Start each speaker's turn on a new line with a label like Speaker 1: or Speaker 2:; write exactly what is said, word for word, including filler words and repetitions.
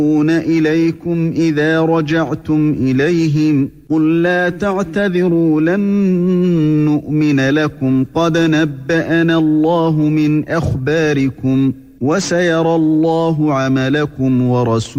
Speaker 1: إليكم إذا رجعتم إليهم قل لا تعتذروا لن نؤمن لكم قد نبأنا الله من أخباركم وسيرى الله عملكم ورسوله